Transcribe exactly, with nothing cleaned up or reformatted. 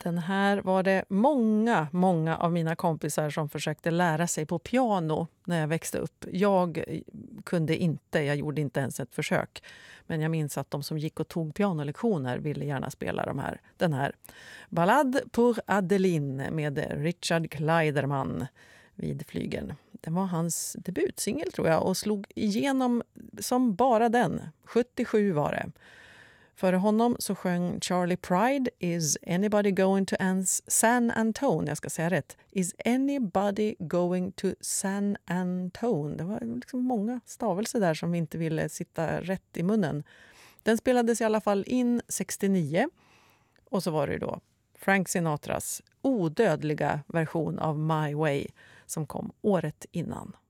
Den här var det många, många av mina kompisar som försökte lära sig på piano när jag växte upp. Jag kunde inte, jag gjorde inte ens ett försök. Men jag minns att de som gick och tog pianolektioner ville gärna spela de här, den här. Ballade pour Adeline med Richard Kleiderman vid flygeln. Det var hans debutsingel tror jag och slog igenom som bara den. sjuttiosju var det. Före honom så sjöng Charlie Pride Is anybody going to Ans- San Antone? Jag ska säga rätt. Is anybody going to San Antone? Det var liksom många stavelser där som inte ville sitta rätt i munnen. Den spelades i alla fall in sextionio. Och så var det då Frank Sinatras odödliga version av My Way som kom året innan.